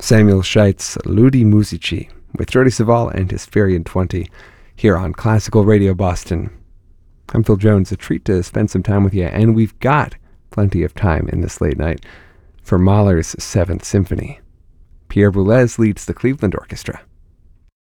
Samuel Scheit's Ludi Musici with Jordi Savall and his Ferian 20 here on Classical Radio Boston. I'm Phil Jones. A treat to spend some time with you, and we've got plenty of time in this late night for Mahler's Seventh Symphony. Pierre Boulez leads the Cleveland Orchestra.